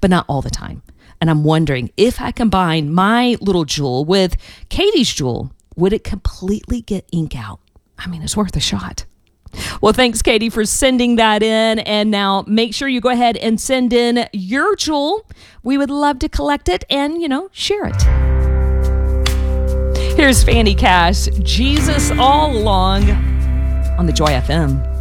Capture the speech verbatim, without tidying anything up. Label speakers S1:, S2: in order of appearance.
S1: but not all the time. And I'm wondering if I combine my little jewel with Katie's jewel, would it completely get ink out? I mean, it's worth a shot. Well, thanks, Katie, for sending that in. And now make sure you go ahead and send in your jewel. We would love to collect it and, you know, share it. Here's Fanny Cash, Jesus All Along on the Joy F M.